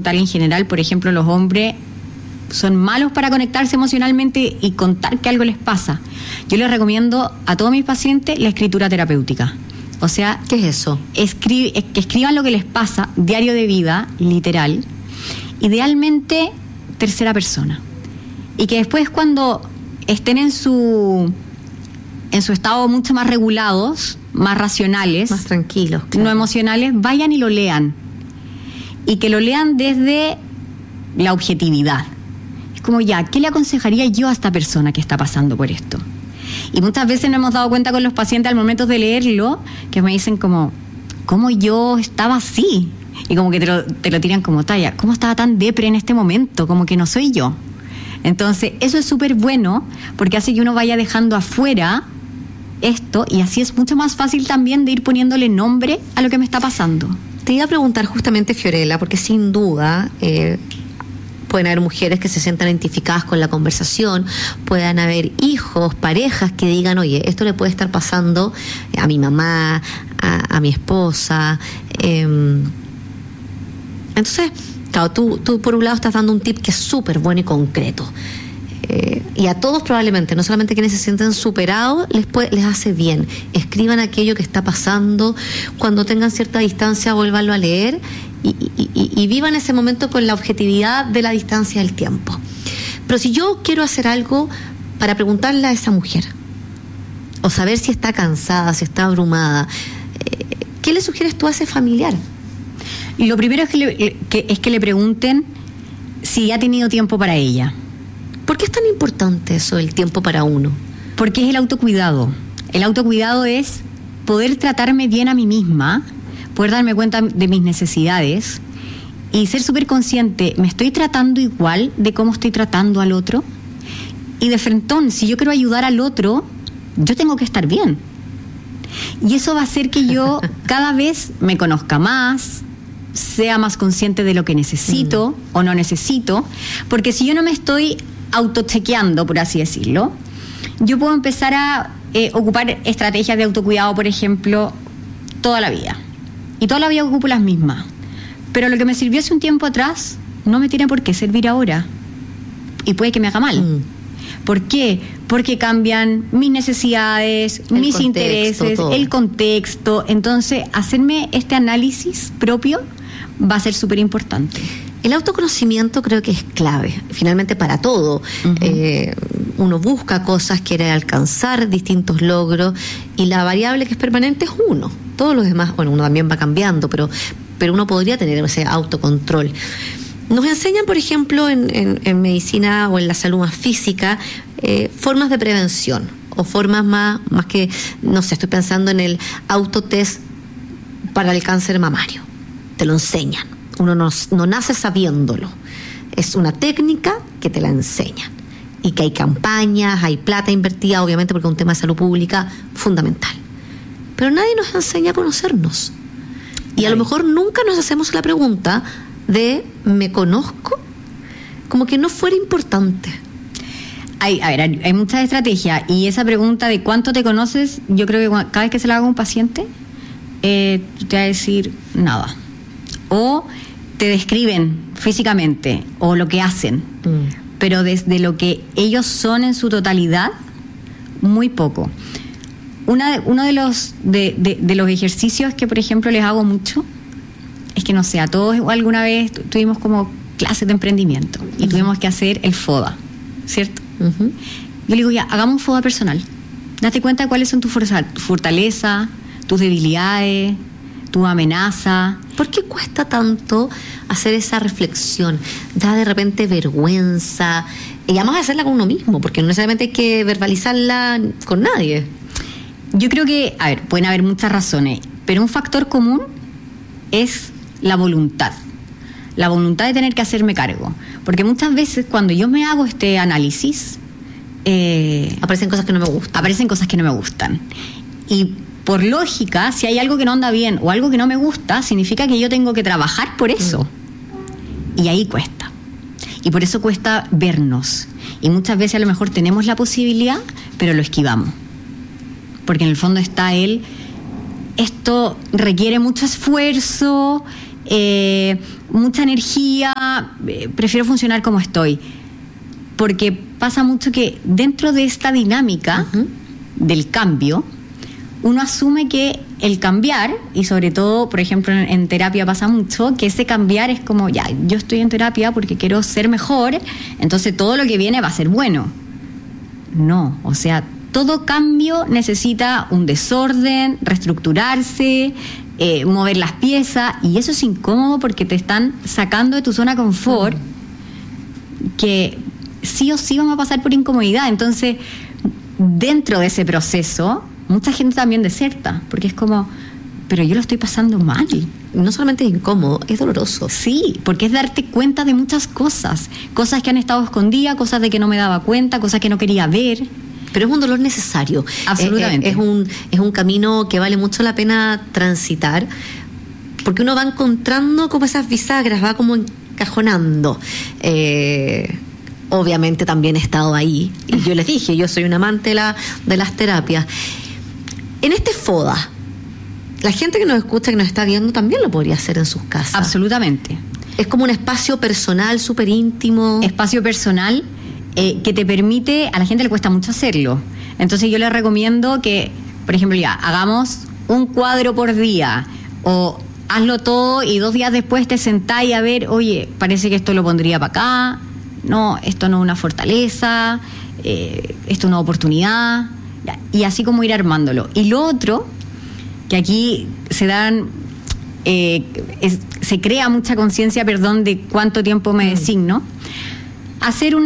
mental en general. Por ejemplo, los hombres son malos para conectarse emocionalmente y contar que algo les pasa. Yo les recomiendo a todos mis pacientes la escritura terapéutica. O sea, ¿qué es eso? Que escriban lo que les pasa, diario de vida, literal, idealmente tercera persona. Y que después, cuando estén en su estado mucho más regulados, más racionales, más tranquilos, claro, no emocionales, vayan y lo lean. Y que lo lean desde la objetividad. Es como, ya, ¿qué le aconsejaría yo a esta persona que está pasando por esto? Y muchas veces nos hemos dado cuenta con los pacientes al momento de leerlo, que me dicen como, ¿cómo yo estaba así? Y como que te lo tiran como talla, ¿cómo estaba tan depre en este momento? Como que no soy yo. Entonces, eso es súper bueno, porque hace que uno vaya dejando afuera esto, y así es mucho más fácil también de ir poniéndole nombre a lo que me está pasando. Te iba a preguntar justamente, Fiorella, porque sin duda pueden haber mujeres que se sientan identificadas con la conversación, puedan haber hijos, parejas que digan, oye, esto le puede estar pasando a mi mamá, a mi esposa. Entonces, claro, tú por un lado estás dando un tip que es súper bueno y concreto. Y a todos probablemente, no solamente quienes se sienten superados, les hace bien. Escriban aquello que está pasando, cuando tengan cierta distancia, vuélvanlo a leer y vivan ese momento con la objetividad de la distancia del tiempo. Pero si yo quiero hacer algo para preguntarle a esa mujer, o saber si está cansada, si está abrumada, ¿qué le sugieres tú a ese familiar? Lo primero es que le pregunten si ha tenido tiempo para ella. ¿Por qué es tan importante eso, el tiempo para uno? Porque es el autocuidado. El autocuidado es poder tratarme bien a mí misma, poder darme cuenta de mis necesidades y ser súper consciente, ¿me estoy tratando igual de cómo estoy tratando al otro? Y de frentón, si yo quiero ayudar al otro, yo tengo que estar bien. Y eso va a hacer que yo cada vez me conozca más, sea más consciente de lo que necesito o no necesito, porque si yo no me estoy autochequeando, por así decirlo, yo puedo empezar a ocupar estrategias de autocuidado, por ejemplo, toda la vida. Y toda la vida ocupo las mismas. Pero lo que me sirvió hace un tiempo atrás no me tiene por qué servir ahora. Y puede que me haga mal. ¿Por qué? Porque cambian mis necesidades, mis intereses, todo. El contexto. Entonces, hacerme este análisis propio va a ser súper importante. El autoconocimiento creo que es clave, finalmente para todo. Uno busca cosas, quiere alcanzar distintos logros y la variable que es permanente es uno. Todos los demás, bueno, uno también va cambiando, pero uno podría tener ese autocontrol. Nos enseñan, por ejemplo, en medicina o en la salud más física, formas de prevención o formas más que, no sé, estoy pensando en el autotest para el cáncer mamario. Te lo enseñan. Uno no nace sabiéndolo. Es una técnica que te la enseñan. Y que hay campañas, hay plata invertida, obviamente, porque es un tema de salud pública fundamental. Pero nadie nos enseña a conocernos. Y a lo mejor nunca nos hacemos la pregunta de ¿me conozco? Como que no fuera importante. Hay muchas estrategias. Y esa pregunta de ¿cuánto te conoces? Yo creo que cada vez que se la haga a un paciente, te va a decir nada. O te describen físicamente o lo que hacen, pero desde lo que ellos son en su totalidad, muy poco. Uno de los ejercicios que, por ejemplo, les hago mucho es que, no sé, a todos alguna vez tuvimos como clases de emprendimiento y tuvimos que hacer el FODA, ¿cierto? Yo le digo, ya, hagamos un FODA personal. Date cuenta de cuáles son tus fortalezas, tus debilidades, tu amenaza. ¿Por qué cuesta tanto hacer esa reflexión? Da de repente vergüenza. Y vamos a hacerla con uno mismo, porque no necesariamente hay que verbalizarla con nadie. Yo creo que, pueden haber muchas razones, pero un factor común es la voluntad. La voluntad de tener que hacerme cargo. Porque muchas veces cuando yo me hago este análisis, aparecen cosas que no me gustan. Y por lógica, si hay algo que no anda bien o algo que no me gusta, significa que yo tengo que trabajar por eso. Y ahí cuesta. Y por eso cuesta vernos. Y muchas veces a lo mejor tenemos la posibilidad, pero lo esquivamos. Porque en el fondo está esto requiere mucho esfuerzo, mucha energía, prefiero funcionar como estoy. Porque pasa mucho que dentro de esta dinámica del cambio, uno asume que el cambiar, y sobre todo, por ejemplo, en terapia pasa mucho, que ese cambiar es como, ya, yo estoy en terapia porque quiero ser mejor, entonces todo lo que viene va a ser bueno. No, o sea, todo cambio necesita un desorden, reestructurarse, mover las piezas, y eso es incómodo porque te están sacando de tu zona de confort, que sí o sí vamos a pasar por incomodidad. Entonces, dentro de ese proceso, mucha gente también deserta, porque es como, pero yo lo estoy pasando mal. No solamente es incómodo, es doloroso. Sí, porque es darte cuenta de muchas cosas que han estado escondidas, cosas de que no me daba cuenta, cosas que no quería ver. Pero es un dolor necesario. Absolutamente. Es un camino que vale mucho la pena transitar, porque uno va encontrando como esas bisagras, va como encajonando. Obviamente también he estado ahí, y yo les dije, yo soy un amante de las terapias. En este FODA, la gente que nos escucha, que nos está viendo, también lo podría hacer en sus casas. Absolutamente. Es como un espacio personal, súper íntimo. Espacio personal que te permite, a la gente le cuesta mucho hacerlo. Entonces yo les recomiendo que, por ejemplo, ya, hagamos un cuadro por día, o hazlo todo y 2 días después te sentás y a ver, oye, parece que esto lo pondría para acá, no, esto no es una fortaleza, esto es una oportunidad, y así como ir armándolo. Y lo otro, que aquí se dan, se crea mucha conciencia, de cuánto tiempo me designo, hacer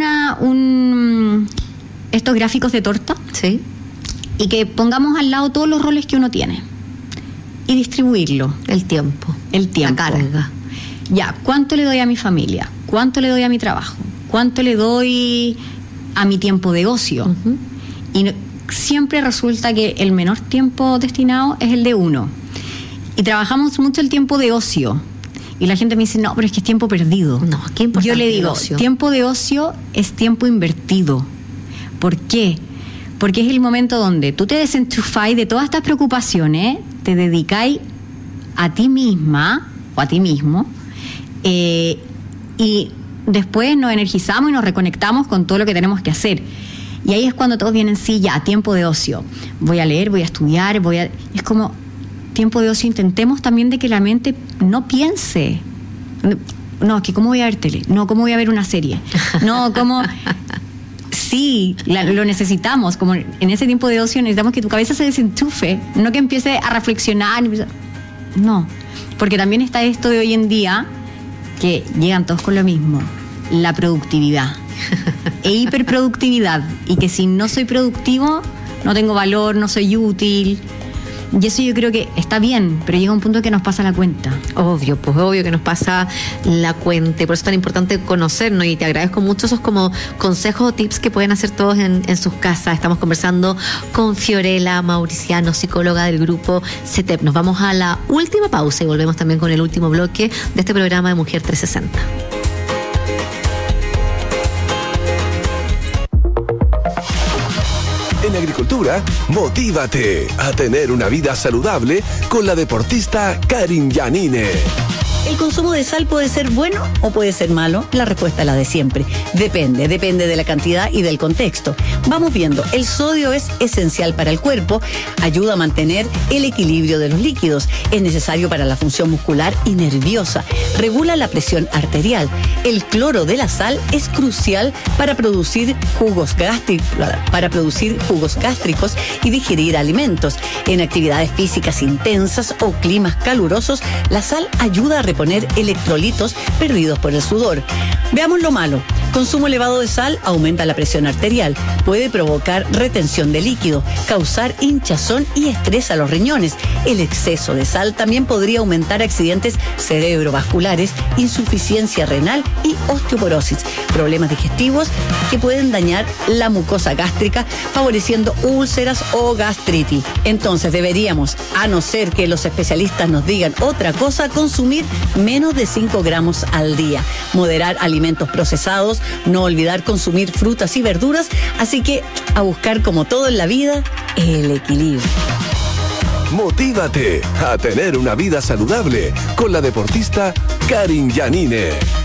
estos gráficos de torta, sí, y que pongamos al lado todos los roles que uno tiene y distribuirlo. El tiempo. La carga. Ya, ¿cuánto le doy a mi familia? ¿Cuánto le doy a mi trabajo? ¿Cuánto le doy a mi tiempo de ocio? Y siempre resulta que el menor tiempo destinado es el de uno. Y trabajamos mucho el tiempo de ocio. Y la gente me dice, no, pero es que es tiempo perdido. No, qué importante. Yo le digo, tiempo de ocio es tiempo invertido. ¿Por qué? Porque es el momento donde tú te desenchufáis de todas estas preocupaciones, te dedicáis a ti misma o a ti mismo, y después nos energizamos y nos reconectamos con todo lo que tenemos que hacer. Y ahí es cuando todos vienen, sí, ya, tiempo de ocio. Voy a leer, voy a estudiar, es como tiempo de ocio. Intentemos también de que la mente no piense. No, es que ¿cómo voy a ver tele? No, ¿cómo voy a ver una serie? No, ¿cómo...? Sí, lo necesitamos. Como en ese tiempo de ocio necesitamos que tu cabeza se desenchufe, no que empiece a reflexionar. No, porque también está esto de hoy en día, que llegan todos con lo mismo, la productividad e hiperproductividad, y que si no soy productivo no tengo valor, no soy útil. Y eso yo creo que está bien, pero llega un punto que nos pasa la cuenta. Obvio que nos pasa la cuenta. Por eso es tan importante conocernos, y te agradezco mucho esos como consejos o tips que pueden hacer todos en sus casas. Estamos conversando con Fiorella Mauriciano, psicóloga del grupo CETEP. Nos vamos a la última pausa y volvemos también con el último bloque de este programa de Mujer 360. En agricultura, motívate a tener una vida saludable con la deportista Karin Yanine. ¿El consumo de sal puede ser bueno o puede ser malo? La respuesta es la de siempre. Depende de la cantidad y del contexto. Vamos viendo, el sodio es esencial para el cuerpo, ayuda a mantener el equilibrio de los líquidos, es necesario para la función muscular y nerviosa, regula la presión arterial. El cloro de la sal es crucial para producir jugos gástricos y digerir alimentos. En actividades físicas intensas o climas calurosos, la sal ayuda a reponer electrolitos perdidos por el sudor. Veamos lo malo. Consumo elevado de sal aumenta la presión arterial, puede provocar retención de líquido, causar hinchazón y estrés a los riñones. El exceso de sal también podría aumentar accidentes cerebrovasculares, insuficiencia renal y osteoporosis, problemas digestivos que pueden dañar la mucosa gástrica, favoreciendo úlceras o gastritis. Entonces deberíamos, a no ser que los especialistas nos digan otra cosa, consumir menos de 5 gramos al día, moderar alimentos procesados, no olvidar consumir frutas y verduras, así que a buscar, como todo en la vida, el equilibrio. Motívate a tener una vida saludable con la deportista Karin Janine.